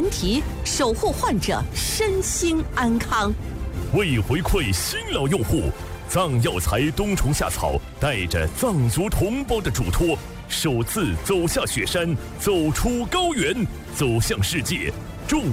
体，守护患者身心安康。 为回馈新老用户，藏药材冬虫夏草带着藏族同胞的嘱托，首次走下雪山，走出高原，走向世界，